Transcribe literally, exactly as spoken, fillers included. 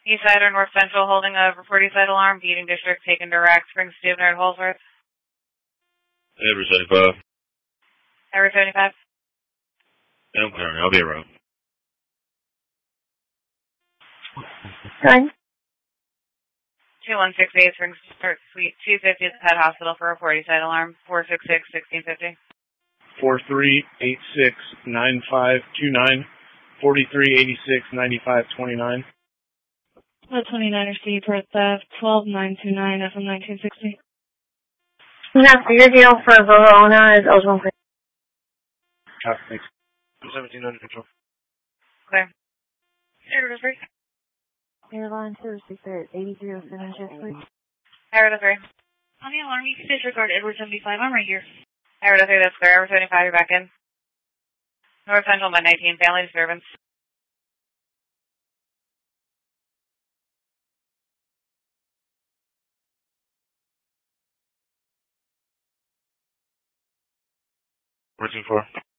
East Side or North Central holding a forty side alarm. Beating District taken to Rack Springs, Steubenville, Holsworth. Every seventy-five. Every seventy-five. I'm clearing. I'll be around. Done. two one six eight Springs Suite two fifty at the Pet Hospital for a forty side alarm. four six six, sixteen fifty. four three eight six nine five two nine. forty-three eighty-six ninety-five twenty-nine. The twenty-niner C for theft, twelve nine two nine F M nineteen sixty. Yeah, so your deal for Verona is eligible for... Copy, thanks. seventeen under control. Clear. Air to three. Airline two six eight, eighty-three oh seven, jet three. Air to three. On the alarm, you can disregard Edward seventy-five. I'm right here. Air to three, that's clear. Air seventy-five, you're back in. North Central by nineteen, family disturbance. fourteen four.